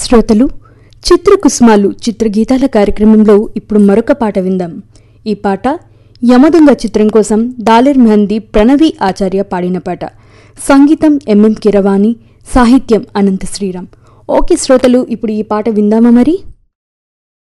శ్రోతలు చిత్రకుసుమాలు చిత్రగీతాల కార్యక్రమంలో ఇప్పుడు మరొక పాట విందాం. ఈ పాట యమదొంగ చిత్రం కోసం దాలేర్ మెహందీ ప్రణవి ఆచార్య పాడిన పాట. సంగీతం ఎంఎం కీరవాణి, సాహిత్యం అనంత శ్రీరామ్. ఓకే శ్రోతలు, ఇప్పుడు ఈ పాట విందామా మరి.